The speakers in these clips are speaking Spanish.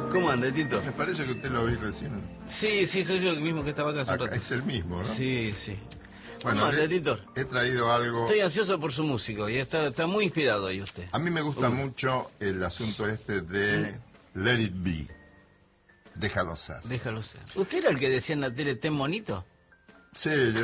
¿Cómo anda, Tito? Me parece que usted lo vi recién. Sí, soy yo el mismo que estaba acá hace un rato. Es el mismo, ¿no? Sí. Bueno, ¿Cómo anda, Tito? he traído algo... Estoy ansioso por su músico y está muy inspirado ahí usted. A mí me gusta mucho el asunto de Let It Be. Déjalo ser. Déjalo ser. ¿Usted era el que decía en la tele, ten monito? Sí, yo...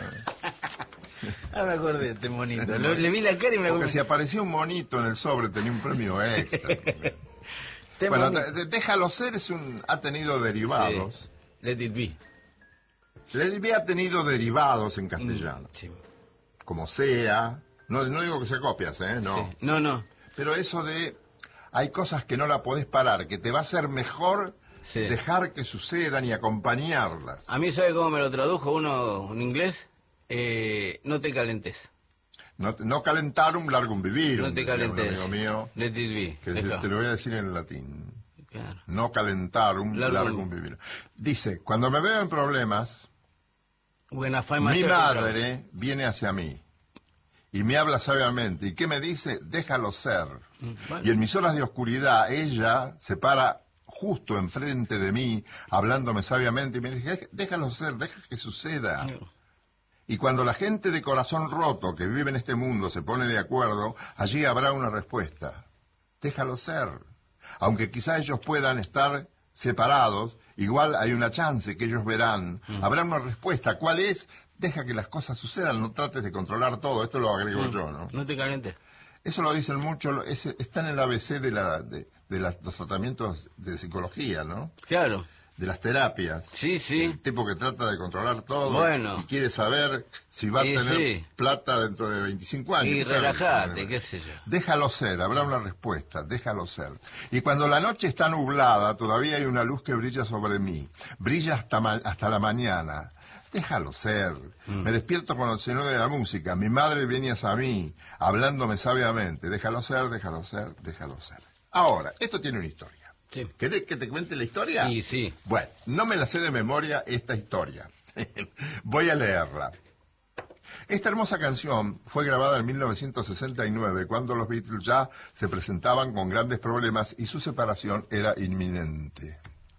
Ah, me acordé, ten monito. Le vi la cara y me Porque acordé. si aparecía un monito en el sobre tenía un premio extra. Bueno, Déjalo ser ha tenido derivados. Sí. Let It Be. Let It Be ha tenido derivados en castellano. Sí. Como sea. No digo que sea copias, no. Sí. No. Pero eso de... Hay cosas que no la podés parar, que te va a ser mejor dejar que sucedan y acompañarlas. A mí, ¿sabe cómo me lo tradujo uno en inglés? No te calentes. No calentarum largum vivirum. No te calentes. Un amigo mío. Let it be. Que te lo voy a decir en latín. Claro. No calentarum largum vivirum. Dice, cuando me veo en problemas, mi madre viene hacia mí y me habla sabiamente. ¿Y qué me dice? Déjalo ser. Bueno. Y en mis horas de oscuridad, ella se para justo enfrente de mí, hablándome sabiamente, y me dice, déjalo ser, deja que suceda. Y cuando la gente de corazón roto que vive en este mundo se pone de acuerdo, allí habrá una respuesta. Déjalo ser. Aunque quizá ellos puedan estar separados, igual hay una chance que ellos verán. Habrá una respuesta. ¿Cuál es? Deja que las cosas sucedan, no trates de controlar todo. Esto lo agrego yo, ¿no? No te calentes. Eso lo dicen mucho, está en el ABC de los tratamientos de psicología, ¿no? Claro. De las terapias. Sí. El tipo que trata de controlar todo. Bueno. Y quiere saber si va a tener plata dentro de 25 años. Y relajate, qué sé yo. Déjalo ser, habrá una respuesta, déjalo ser. Y cuando la noche está nublada, todavía hay una luz que brilla sobre mí. Brilla hasta la mañana. Déjalo ser. Me despierto con el sonido de la música. Mi madre viene hacia mí, hablándome sabiamente. Déjalo ser, déjalo ser, déjalo ser. Ahora, esto tiene una historia. Sí. ¿Querés que te cuente la historia? Sí. Bueno, no me la sé de memoria esta historia. Voy a leerla. Esta hermosa canción fue grabada en 1969, cuando los Beatles ya se presentaban con grandes problemas y su separación era inminente.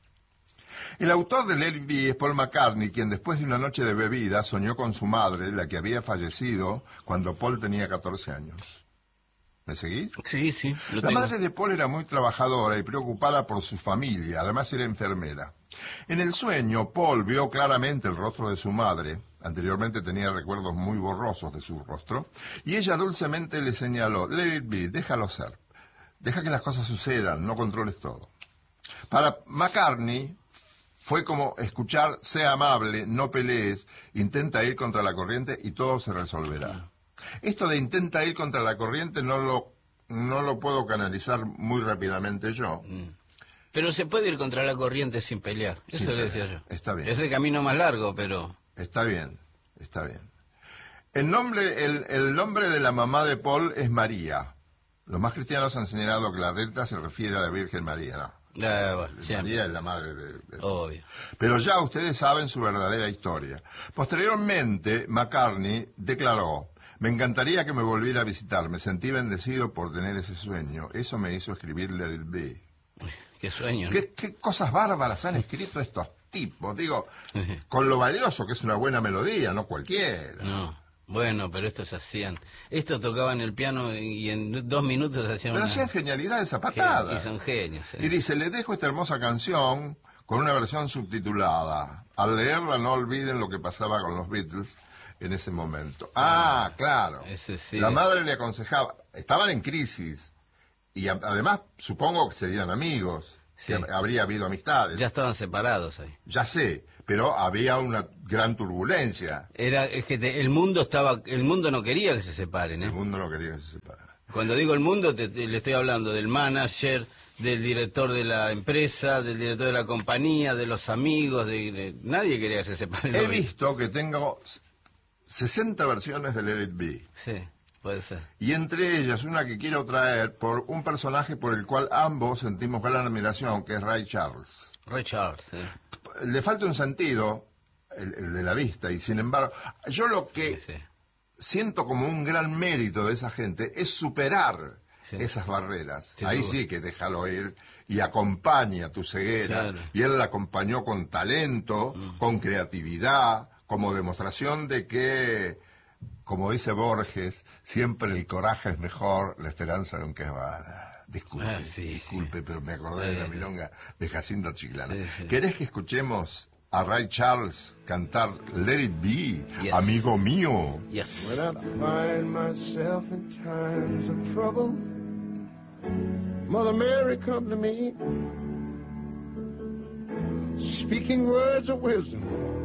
El autor de Let It Be es Paul McCartney, quien después de una noche de bebida soñó con su madre, la que había fallecido cuando Paul tenía 14 años. ¿Me seguís? Sí. La madre de Paul era muy trabajadora y preocupada por su familia, además era enfermera. En el sueño, Paul vio claramente el rostro de su madre, anteriormente tenía recuerdos muy borrosos de su rostro, y ella dulcemente le señaló, Let it be, déjalo ser, deja que las cosas sucedan, no controles todo. Para McCartney fue como escuchar, sea amable, no pelees, intenta ir contra la corriente y todo se resolverá. Esto de intenta ir contra la corriente no lo puedo canalizar muy rápidamente yo. Pero se puede ir contra la corriente sin pelear. Eso le decía yo. Está bien. Es el camino más largo, pero... Está bien. El nombre de la mamá de Paul es María. Los más cristianos han señalado que la letra se refiere a la Virgen María, ¿no? María es la madre de... Obvio. Pero ya ustedes saben su verdadera historia. Posteriormente, McCartney declaró, me encantaría que me volviera a visitar, me sentí bendecido por tener ese sueño. Eso me hizo escribir Let It Be. Qué sueño, ¿no? ¿Qué cosas bárbaras han escrito estos tipos? Digo, con lo valioso que es una buena melodía, no cualquiera. No. Bueno, pero estos hacían... Estos tocaban el piano y en 2 minutos hacían Pero hacían genialidades zapatadas. Y son genios. Y dice, les dejo esta hermosa canción con una versión subtitulada. Al leerla no olviden lo que pasaba con los Beatles en ese momento. Claro. Ese sí. La madre le aconsejaba. Estaban en crisis. Y además, supongo que serían amigos. Sí. Que habría habido amistades. Ya estaban separados ahí. Ya sé, pero había una gran turbulencia. Es que el mundo no quería que se separen, ¿eh? El mundo no quería que se separara. Cuando digo el mundo, le estoy hablando del manager, del director de la empresa, del director de la compañía, de los amigos, nadie quería que se separen. He visto que tengo 60 versiones de Let It Be. Sí, puede ser. Y entre ellas una que quiero traer por un personaje por el cual ambos sentimos gran admiración, que es Ray Charles. Ray Charles, sí. Le falta un sentido, el de la vista, y sin embargo, yo lo que siento como un gran mérito de esa gente es superar esas barreras. Sin Ahí duda. sí que déjalo ir y acompaña tu ceguera. Claro. Y él la acompañó con talento, con creatividad, como demostración de que, como dice Borges, siempre el coraje es mejor, la esperanza nunca es vana. Disculpe, disculpe, pero me acordé de la milonga de Jacinto Chiclana. ¿Querés que escuchemos a Ray Charles cantar Let It Be, Yes. amigo mío? Yes. When I find myself in times of trouble, Mother Mary come to me, speaking words of wisdom